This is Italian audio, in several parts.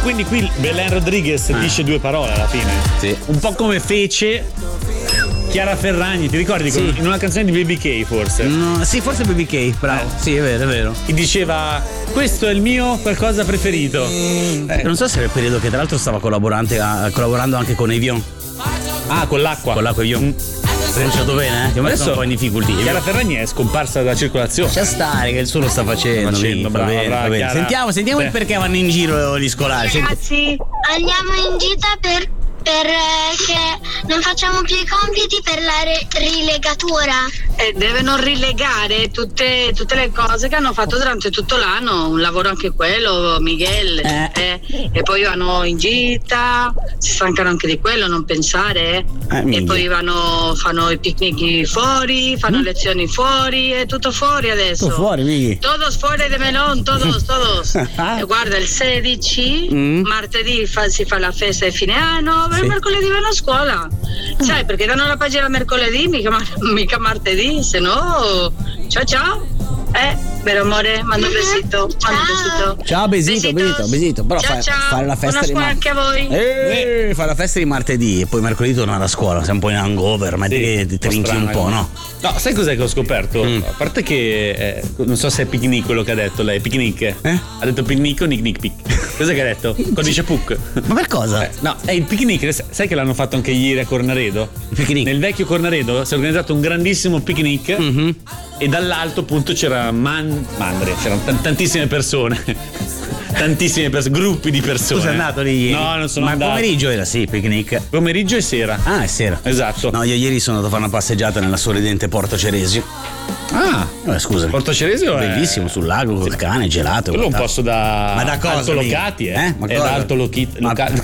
quindi qui Belen Rodriguez dice due parole alla fine. Sì. Un po' come fece Chiara Ferragni, ti ricordi? Sì. In una canzone di Baby K forse? No, sì, forse Baby K, bravo. Sì, è vero, è vero. Che diceva questo è il mio qualcosa preferito. Non so se era il periodo che tra l'altro stava collaborando anche con Evian. Ah, con l'acqua. Con l'acqua Evian. Pronunciato bene, Ti ho messo Adesso un po' in difficoltà. Chiara Ferragni è scomparsa dalla circolazione. Lascia stare che il suo lo sta facendo. Brava, Va bene. Chiara. Sentiamo il perché vanno in giro gli scolari. Ragazzi, andiamo in gita per che non facciamo più i compiti per la rilegatura. Devono rilegare tutte le cose che hanno fatto durante tutto l'anno, un lavoro anche quello, Miguel. E poi vanno in gita, si stancano anche di quello, non pensare. E poi fanno i picnic fuori, fanno lezioni fuori, è tutto fuori adesso. Tutto fuori, Mighi. Todos fuori de melon, todos. E guarda, il 16, martedì si fa la festa di fine anno, il mercoledì vanno a scuola. Sai, perché danno la pagina mercoledì, mica martedì, se no, ciao. Vero amore, mando un besito. Ciao, besito. Però ciao. fare la festa buona di scuola anche a voi. Fare la festa di martedì e poi mercoledì tornare a scuola. Sei un po' in hangover, ma che ti trinchi un po', no? No, sai cos'è che ho scoperto? A parte che non so se è picnic quello che ha detto lei, picnic. Ha detto picnic o nick pic. Cos'è che ha detto? Quando dice puc. Ma per cosa? No, è il picnic, sai che l'hanno fatto anche ieri a Cornaredo? Il picnic. Nel vecchio Cornaredo si è organizzato un grandissimo picnic e dall'alto appunto c'era mandre, c'erano tantissime persone. Gruppi di persone. Tu sei andato lì ieri? No, non sono andato. Ma pomeriggio era picnic. Pomeriggio e sera. Ah, è sera. Esatto. No, io ieri sono andato a fare una passeggiata nella sorridente Porto Ceresio. Scusami. Porto Ceresio bellissimo, sul lago col cane, gelato. Quello un posto da Ma da cosa? Alto Locati, Ma è da Alto Locati.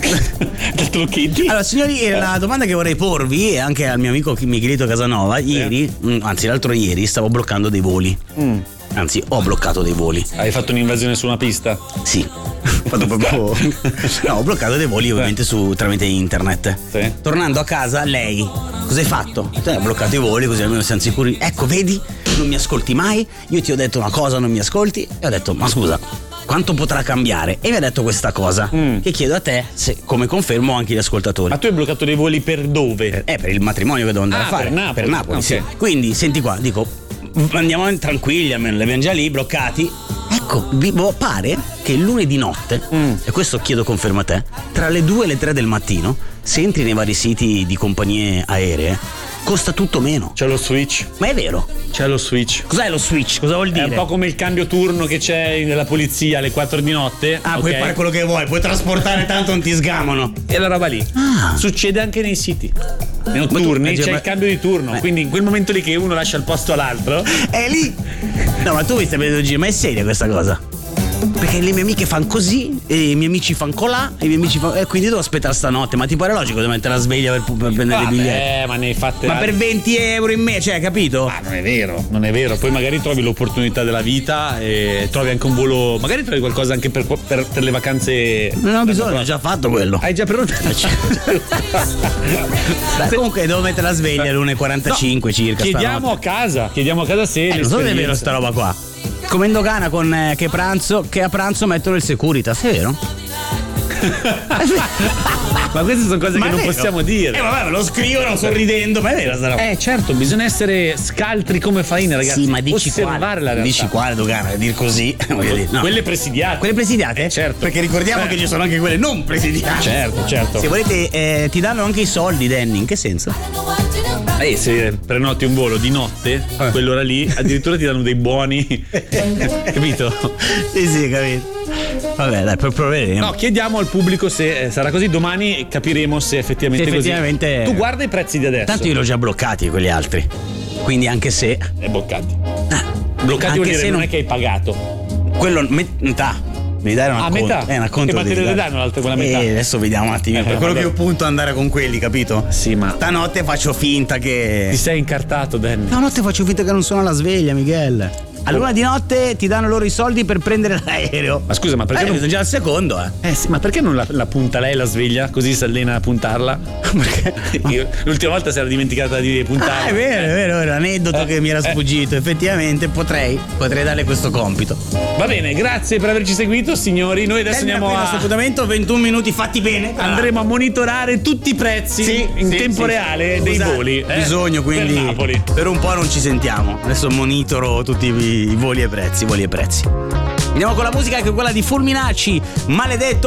Allora, signori, la domanda che vorrei porvi e anche al mio amico Michelito Casanova, ieri, anzi l'altro ieri, stavo bloccando dei voli. Anzi, ho bloccato dei voli. Hai fatto un'invasione su una pista? Sì. Ho fatto proprio. No, ho bloccato dei voli ovviamente tramite internet. Sì. Tornando a casa, lei, cosa hai fatto? Ho bloccato i voli così almeno siamo sicuri. Ecco, vedi, non mi ascolti mai. Io ti ho detto una cosa, non mi ascolti. E ho detto, ma scusa, quanto potrà cambiare? E mi ha detto questa cosa. Che chiedo a te, se come confermo anche gli ascoltatori. Ma tu hai bloccato dei voli per dove? Per il matrimonio che devo andare a fare. Per Napoli. Okay. Sì. Quindi, senti qua, dico. Andiamo tranquilli, almeno li abbiamo già lì bloccati. Ecco, pare che lunedì notte, e questo chiedo conferma a te, tra le 2 e le 3 del mattino, se entri nei vari siti di compagnie aeree, costa tutto meno. C'è lo switch. Ma è vero? C'è lo switch. Cos'è lo switch? Cosa vuol dire? È un po' come il cambio turno che c'è nella polizia alle 4 di notte. Puoi fare quello che vuoi, puoi trasportare, tanto non ti sgamano. E la roba lì succede anche nei siti notturni, c'è il cambio di turno. Quindi in quel momento lì che uno lascia il posto all'altro è lì. No, ma tu mi stai vedendo giro, ma è seria questa cosa? Perché le mie amiche fanno così e i miei amici fanno colà e i miei amici fanno. Quindi devo aspettare stanotte. Ma ti pare logico di mettere la sveglia per prendere i biglietti? Ma ne hai fatte. Ma per 20 euro in me, cioè, capito? Non è vero. Poi magari trovi l'opportunità della vita e trovi anche un volo. Magari trovi qualcosa anche per le vacanze. Non ho bisogno, ho già fatto quello. Hai già prenotato? Comunque devo mettere la sveglia alle 1:45 circa. Chiediamo a casa se. Non so se è vero sta roba qua. Come in dogana con che a pranzo mettono il Securitas, è vero? Ma queste sono cose che non possiamo dire. Vabbè, me lo scrivono sorridendo, ma è vero sta roba. Certo, bisogna essere scaltri come farina, ragazzi. Sì, ma dici osservare quale, la realtà. Dici quale dogana, dir così. No. Quelle presidiate. Quelle presidiate? Certo. Perché ricordiamo che ci sono anche quelle non presidiate. Certo. Se volete ti danno anche i soldi, Danny, in che senso? Se prenoti un volo di notte, quell'ora lì, addirittura ti danno dei buoni. Capito? Sì, capito. Vabbè, dai, proveremo. No, chiediamo al pubblico se sarà così. Domani capiremo se effettivamente così. Tu guarda i prezzi di adesso. Tanto io li ho già bloccati quelli altri. Quindi anche se. Bloccati. Bloccati vuol dire non è che hai pagato. Quello metà. Mi dai un acconto. Metà? Un acconto. Ma te ne danno l'altra quella metà? Adesso vediamo un attimo. Per quello che io punto ad andare con quelli, capito? Sì, ma stanotte faccio finta che. Ti sei incartato, Danny. Stanotte faccio finta che non sono alla sveglia, Miguel. All'una di notte ti danno loro i soldi per prendere l'aereo. Ma scusa, ma perché non... già al secondo, sì, ma perché non la punta lei la sveglia? Così si allena a puntarla? Perché l'ultima volta si era dimenticata di puntarla. È vero, aneddoto che mi era sfuggito. Effettivamente potrei darle questo compito. Va bene, grazie per averci seguito, signori. Noi adesso andiamo a appuntamento 21 minuti fatti bene. Andremo a monitorare tutti i prezzi in tempo reale dei voli. Bisogno, quindi per Napoli. Per un po' non ci sentiamo. Adesso monitoro tutti i voli e prezzi. Andiamo con la musica, che è quella di Fulminacci, Maledetto.